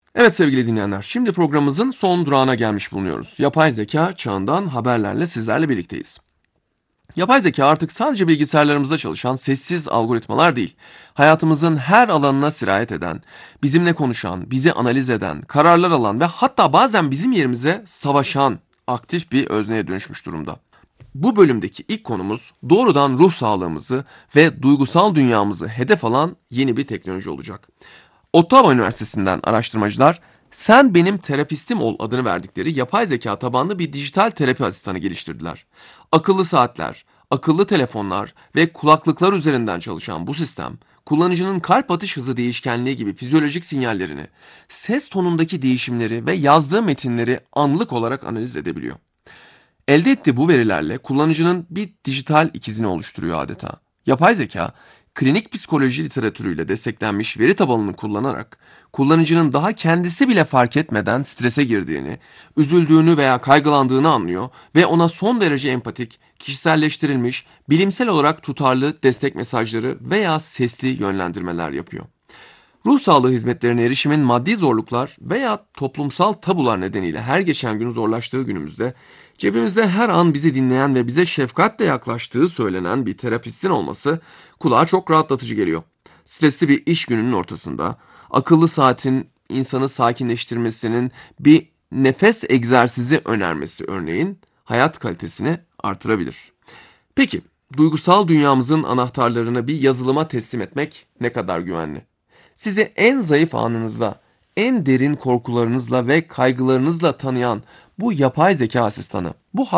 Evet sevgili dinleyenler, şimdi programımızın son durağına gelmiş bulunuyoruz. Yapay zeka çağından haberlerle sizlerle birlikteyiz. Yapay zeka artık sadece bilgisayarlarımızda çalışan sessiz algoritmalar değil, hayatımızın her alanına sirayet eden, bizimle konuşan, bizi analiz eden, kararlar alan ve hatta bazen bizim yerimize savaşan aktif bir özneye dönüşmüş durumda. Bu bölümdeki ilk konumuz doğrudan ruh sağlığımızı ve duygusal dünyamızı hedef alan yeni bir teknoloji olacak. Ottawa Üniversitesi'nden araştırmacılar "Sen benim terapistim ol" adını verdikleri yapay zeka tabanlı bir dijital terapi asistanı geliştirdiler. Akıllı saatler, akıllı telefonlar ve kulaklıklar üzerinden çalışan bu sistem, kullanıcının kalp atış hızı değişkenliği gibi fizyolojik sinyallerini, ses tonundaki değişimleri ve yazdığı metinleri anlık olarak analiz edebiliyor. Elde ettiği bu verilerle kullanıcının bir dijital ikizini oluşturuyor adeta. Yapay zeka, klinik psikoloji literatürüyle desteklenmiş veri tabanını kullanarak kullanıcının daha kendisi bile fark etmeden strese girdiğini, üzüldüğünü veya kaygılandığını anlıyor ve ona son derece empatik, kişiselleştirilmiş, bilimsel olarak tutarlı destek mesajları veya sesli yönlendirmeler yapıyor. Ruh sağlığı hizmetlerine erişimin maddi zorluklar veya toplumsal tabular nedeniyle her geçen gün zorlaştığı günümüzde, cebimizde her an bizi dinleyen ve bize şefkatle yaklaştığı söylenen bir terapistin olması kulağa çok rahatlatıcı geliyor. Stresli bir iş gününün ortasında akıllı saatin insanı sakinleştirmesinin bir nefes egzersizi önermesi örneğin hayat kalitesini artırabilir. Peki, duygusal dünyamızın anahtarlarını bir yazılıma teslim etmek ne kadar güvenli? Sizi en zayıf anınızda, en derin korkularınızla ve kaygılarınızla tanıyan bu yapay zeka asistanı, bu